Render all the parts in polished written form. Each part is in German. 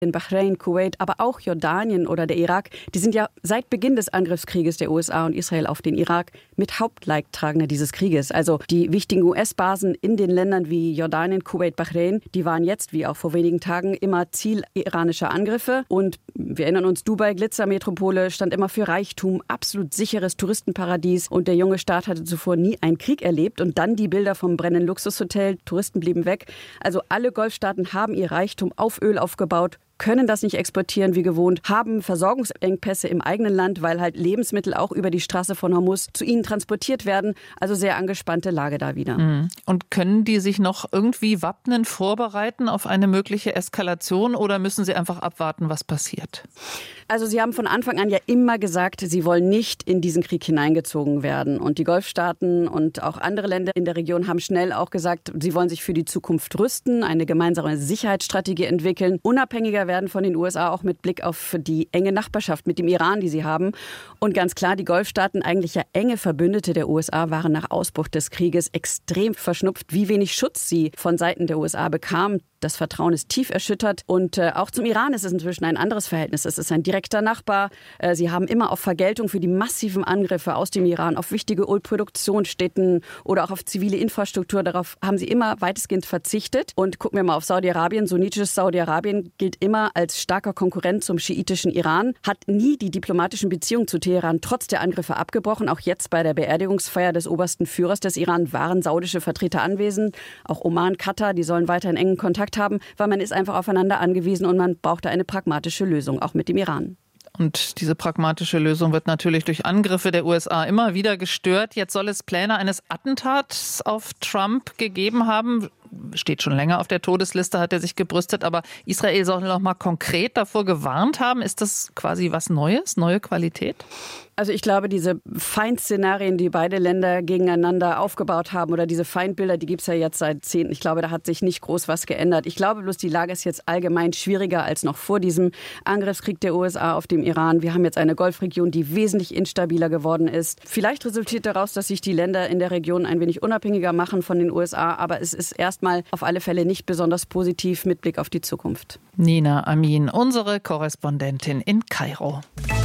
in Bahrain, Kuwait, aber auch Jordanien oder der Irak, die sind ja seit Beginn des Angriffskrieges der USA und Israel auf den Irak mit Hauptleidtragender dieses Krieges. Also die wichtigen US-Basen in den Ländern wie Jordanien, Kuwait, Bahrain, die waren jetzt, wie auch vor wenigen Tagen, immer Ziel iranischer Angriffe. Und wir erinnern uns, Dubai, Glitzermetropole, stand immer für Reichtum, absolut sicheres Touristenparadies. Und der junge Staat hatte zuvor nie einen Krieg erlebt. Und dann die Bilder vom brennenden Luxushotel, Touristen blieben weg. Also alle Golfstaaten haben ihr Reichtum auf Öl aufgebaut, können das nicht exportieren wie gewohnt, haben Versorgungsengpässe im eigenen Land, weil halt Lebensmittel auch über die Straße von Hormuz zu ihnen transportiert werden. Also sehr angespannte Lage da wieder. Und können die sich noch irgendwie wappnen, vorbereiten auf eine mögliche Eskalation oder müssen sie einfach abwarten, was passiert? Also sie haben von Anfang an ja immer gesagt, sie wollen nicht in diesen Krieg hineingezogen werden. Und die Golfstaaten und auch andere Länder in der Region haben schnell auch gesagt, sie wollen sich für die Zukunft rüsten, eine gemeinsame Sicherheitsstrategie entwickeln, unabhängiger werden von den USA, auch mit Blick auf die enge Nachbarschaft mit dem Iran, die sie haben. Und ganz klar, die Golfstaaten, eigentlich ja enge Verbündete der USA, waren nach Ausbruch des Krieges extrem verschnupft, wie wenig Schutz sie von Seiten der USA bekamen. Das Vertrauen ist tief erschüttert und auch zum Iran ist es inzwischen ein anderes Verhältnis. Es ist ein direkter Nachbar. Sie haben immer auf Vergeltung für die massiven Angriffe aus dem Iran auf wichtige Ölproduktionsstätten oder auch auf zivile Infrastruktur. Darauf haben sie immer weitestgehend verzichtet. Und gucken wir mal auf Saudi-Arabien. Sunnitisches Saudi-Arabien gilt immer als starker Konkurrent zum schiitischen Iran, hat nie die diplomatischen Beziehungen zu Teheran trotz der Angriffe abgebrochen. Auch jetzt bei der Beerdigungsfeier des obersten Führers des Iran waren saudische Vertreter anwesend. Auch Oman, Katar, die sollen weiterhin engen Kontakt haben, weil man ist einfach aufeinander angewiesen und man braucht da eine pragmatische Lösung, auch mit dem Iran. Und diese pragmatische Lösung wird natürlich durch Angriffe der USA immer wieder gestört. Jetzt soll es Pläne eines Attentats auf Trump gegeben haben. Steht schon länger auf der Todesliste, hat er sich gebrüstet. Aber Israel soll noch mal konkret davor gewarnt haben. Ist das quasi was Neues, neue Qualität? Also ich glaube, diese Feindszenarien, die beide Länder gegeneinander aufgebaut haben oder diese Feindbilder, die gibt es ja jetzt seit Jahrzehnten. Ich glaube, da hat sich nicht groß was geändert. Ich glaube bloß, die Lage ist jetzt allgemein schwieriger als noch vor diesem Angriffskrieg der USA auf dem Iran. Wir haben jetzt eine Golfregion, die wesentlich instabiler geworden ist. Vielleicht resultiert daraus, dass sich die Länder in der Region ein wenig unabhängiger machen von den USA. Aber es ist erstmal auf alle Fälle nicht besonders positiv mit Blick auf die Zukunft. Nina Amin, unsere Korrespondentin in Kairo.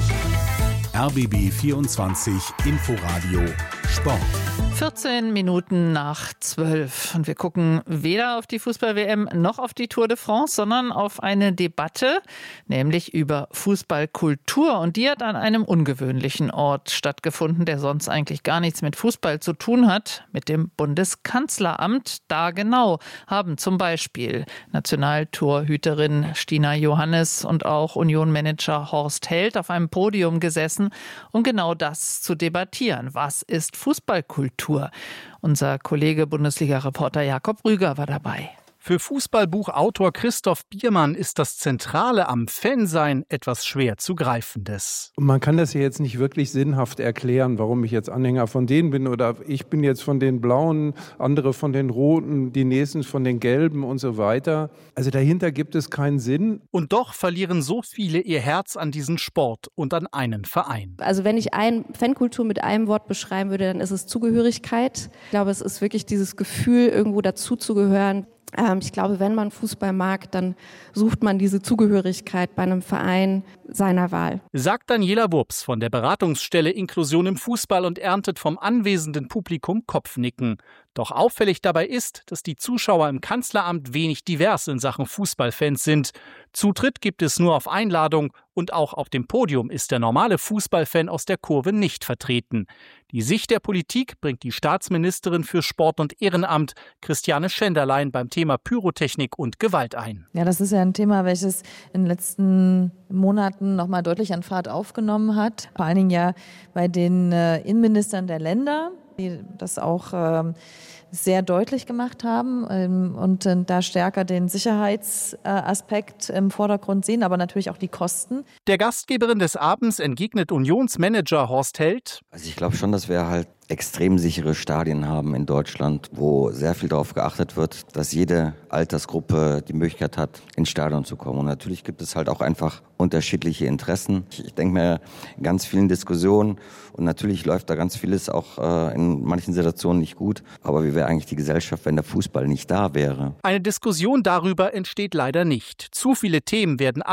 RBB 24 Inforadio Sport. 14 Minuten nach 12 und wir gucken weder auf die Fußball-WM noch auf die Tour de France, sondern auf eine Debatte, nämlich über Fußballkultur. Und die hat an einem ungewöhnlichen Ort stattgefunden, der sonst eigentlich gar nichts mit Fußball zu tun hat, mit dem Bundeskanzleramt. Da genau haben zum Beispiel Nationaltorhüterin Stina Johannes und auch Union-Manager Horst Held auf einem Podium gesessen, um genau das zu debattieren. Was ist Fußballkultur? Unser Kollege Bundesliga-Reporter Jakob Rüger war dabei. Für Fußballbuchautor Christoph Biermann ist das Zentrale am Fansein etwas schwer zu Greifendes. Man kann das ja jetzt nicht wirklich sinnhaft erklären, warum ich jetzt Anhänger von denen bin oder ich bin jetzt von den Blauen, andere von den Roten, die nächsten von den Gelben und so weiter. Also dahinter gibt es keinen Sinn. Und doch verlieren so viele ihr Herz an diesen Sport und an einen Verein. Also wenn ich Fankultur mit einem Wort beschreiben würde, dann ist es Zugehörigkeit. Ich glaube, es ist wirklich dieses Gefühl, irgendwo dazuzugehören. Ich glaube, wenn man Fußball mag, dann sucht man diese Zugehörigkeit bei einem Verein seiner Wahl. Sagt Daniela Wurps von der Beratungsstelle Inklusion im Fußball und erntet vom anwesenden Publikum Kopfnicken. Doch auffällig dabei ist, dass die Zuschauer im Kanzleramt wenig divers in Sachen Fußballfans sind. Zutritt gibt es nur auf Einladung und auch auf dem Podium ist der normale Fußballfan aus der Kurve nicht vertreten. Die Sicht der Politik bringt die Staatsministerin für Sport und Ehrenamt, Christiane Schenderlein, beim Thema Pyrotechnik und Gewalt ein. Ja, das ist ja ein Thema, welches in den letzten Monaten noch mal deutlich an Fahrt aufgenommen hat. Vor allen Dingen ja bei den Innenministern der Länder, die das auch sehr deutlich gemacht haben und da stärker den Sicherheitsaspekt im Vordergrund sehen, aber natürlich auch die Kosten. Der Gastgeberin des Abends entgegnet Unionsmanager Horst Held. Also ich glaube schon, dass wir halt extrem sichere Stadien haben in Deutschland, wo sehr viel darauf geachtet wird, dass jede Altersgruppe die Möglichkeit hat, ins Stadion zu kommen. Und natürlich gibt es halt auch einfach unterschiedliche Interessen. Ich denke mir, in ganz vielen Diskussionen und natürlich läuft da ganz vieles auch in manchen Situationen nicht gut. Aber wie wäre eigentlich die Gesellschaft, wenn der Fußball nicht da wäre? Eine Diskussion darüber entsteht leider nicht. Zu viele Themen werden